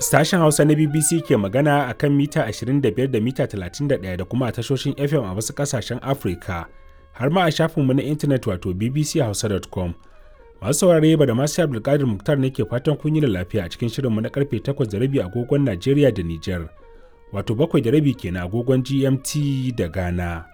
Sashen Hausa na BBC ke magana a kan mita 25 da mita 31 da kuma a tashoshin FM a wasu ƙasashen Afirka, har ma a shafinmu na intanet wato bbchausa.com. Masu saurare ba da masu Abdulkadir Muktar ne ke fatan kun yi da lafiya a cikin shirinmu na karfe 8:30 agogon Najeriya da Nijar, wato 7:30 kenan agogon GMT da Ghana.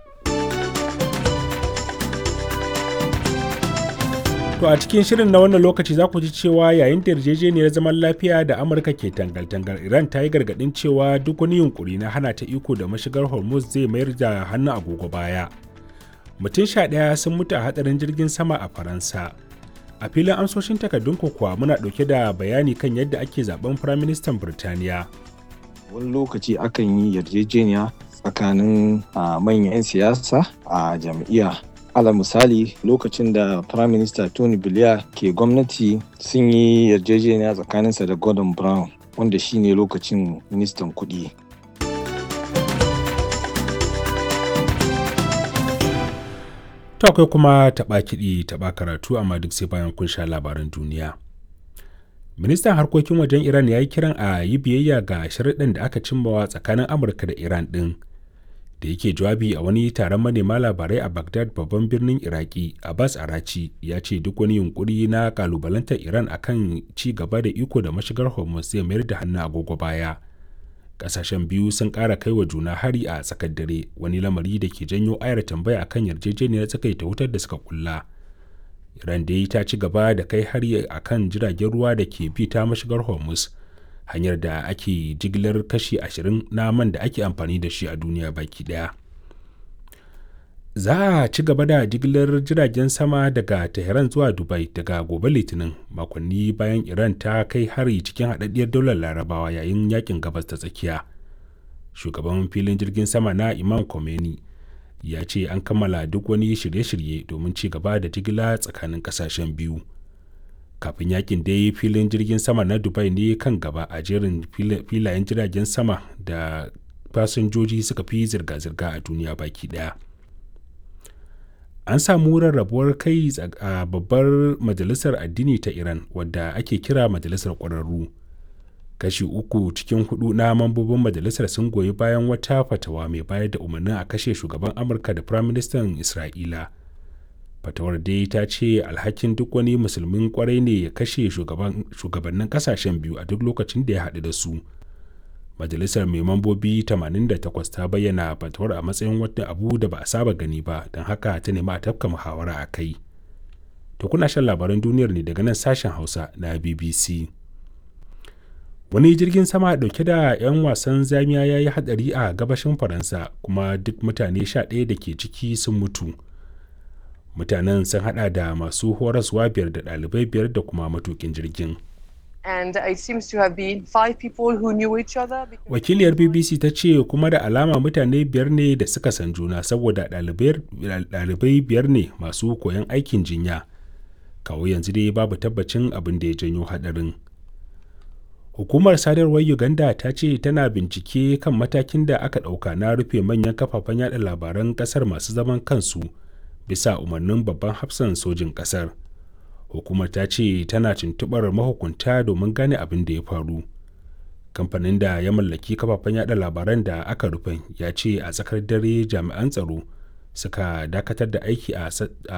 To a cikin shirin na wannan lokaci za ku ji cewa yayin da yarjejeniyar zaman lafiya da Amurka ke tangal-tangal, Iran ta yi gargaɗin cewa duk wani yunkuri na hana ta iko da mashigar Hormuz zai mayar da hannu agogo baya. Mutum 11 sun mutu a hatsarin jirgin sama a Faransa. A filin amsoshin takardun kuwa muna ɗauke da bayani kan yadda ake zaben Firaministan Birtaniya. Wani lokaci akan yi yarjejeniya tsakanin manyan 'yan siyasa a jam'iyya. Ala misali, lokacin da Prime Minister Tony Blair ke gwamnati sun yi yarjejeniya tsakaninsa da Gordon Brown, wanda shine lokacin ministan kuɗi. To akwai kuma taɓa kiɗi taɓa karatu, amma duk sai bayan kun sha labaran duniya. Ministan harkokin wajen Iran ya yi kiran a yi biyayya ga sharuɗan da aka cimmawa tsakanin Amurka da Iran ɗin. Da yake jawabi a wani taron manema labarai a Baghdad, babban birnin Iraki, Abbas Arachi ya ce duk wani yunkuri na kalubalantar Iran akan ci gaba da iko da mashigar Hormuz zai mayar da hannu agogo baya. Kasashen biyu sun ƙara kai wa juna hari a tsakar dare, wani lamari da ke janyo ayar tambaya akan yarjejeniyar tsakaita wutar da suka kulla. Iran dai ta ci gaba da kai hari akan jiragen ruwa da ke bi ta mashigar Hormuz, hanyar da ake jigilar kashi 20 na man da ake amfani da shi a duniya baki daya. Za a ci gaba da jigilar jiragen sama daga Tehran zuwa Dubai daga gobe Litinin, makonni bayan Iran ta kai hari cikin haɗaɗɗiyar daular Larabawa yayin yakin gabas ta tsakiya. Shugaban filin jirgin sama na Imam Khomeini ya ce an kammala duk wani shirye-shirye domin ci gaba da jigila tsakanin ƙasashen biyu. Kafin yakin dai filin jirgin sama na Dubai ne kan gaba a jerin filayen jiragen sama da fasinjoji suka fi zirga-zirga a duniya baki daya. An samu rarrabuwar kai a babbar majalisar addini ta Iran, wadda ake kira majalisar ƙwararru. Kashi 3 cikin 4 na mambobin majalisar sun goyi bayan wata fatawa mai bayar da umarnin a kashe shugaban Amurka da Firaministan Isra'ila. Fatawar dai ta ce alhakin duk wani musulmin kwarai ne ya kashe shugabannin kasashen biyu a duk lokacin da ya haɗu da su. Majalisar mai mambobi 88 ta bayyana fatawar a matsayin wata abu da ba a saba gani ba, don haka ta nemi a tafka muhawara a kai. To kuna shan labaran duniyar ne daga nan sashen Hausa na BBC. Wani jirgin sama dauke da 'yan wasan zamiya ya yi hatsari a gabashin Faransa, kuma duk mutane 11 da ke ciki sun mutu. Mutanen sun hada da masu horaswa 5 da ɗalibai 5 da kuma matukin jirgin. And it seems to have been 5 people who knew each other. Wakiliyar BBC ta ce kuma da alama mutane 5 ne da suka san juna, saboda ɗalibai 5 ne masu koyon aikin jinya. Kawo yanzu dai babu tabbacin abin da ya janyo hadarin. Hukumar sadarwar Uganda ta ce tana bincike kan matakin da aka ɗauka na rufe manyan kafafen yada labaran ƙasar masu zaman kansu, bisa umarnin babban hafsan sojin ƙasar. Hukumar ta ce tana tuntuɓar mahukunta domin gane abin da ya faru. Kamfanin da ya mallaki kafafen yada labaran da aka rufe ya ce a tsakar dare jami'an tsaro suka dakatar da aiki a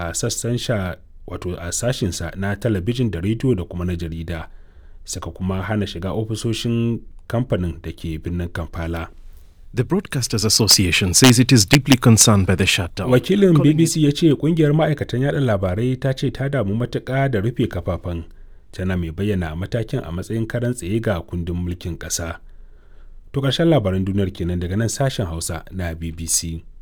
sashinsa na talabijin da rediyo da kuma na jarida, suka kuma hana shiga ofisoshin kamfanin da ke birnin Kampala. The Broadcasters Association says it is deeply concerned by the shutdown. Wakilin BBC ya ce kungiyar ma'aikatan yada labarai ta ce ta damu matuƙa da rufe kafafen, tana mai bayyana matakin a matsayin karan tsaye ga kundin mulkin ƙasa. To ƙarshen labaran duniyar kenan daga nan sashen Hausa na BBC.